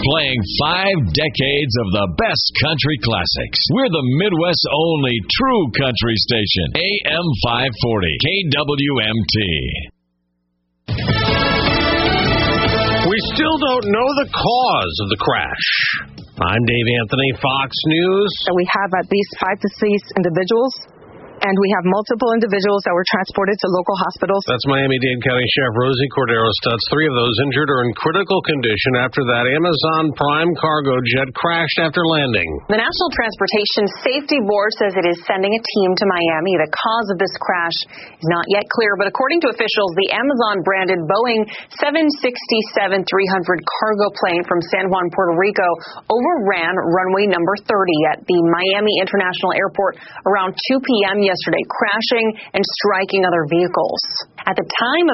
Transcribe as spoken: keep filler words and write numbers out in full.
playing five decades of the best country classics. We're the Midwest's only true country station. A M five forty, K W M T. We still don't know the cause of the crash. I'm Dave Anthony, Fox News. We have at least five deceased individuals, and we have multiple individuals that were transported to local hospitals. That's Miami-Dade County Sheriff Rosie Cordero Stutz. Three of those injured are in critical condition after that Amazon Prime cargo jet crashed after landing. The National Transportation Safety Board says it is sending a team to Miami. The cause of this crash is not yet clear, but according to officials, the Amazon-branded Boeing seven sixty-seven three hundred cargo plane from San Juan, Puerto Rico overran runway number thirty at the Miami International Airport around two p.m. yesterday, crashing and striking other vehicles. At the time of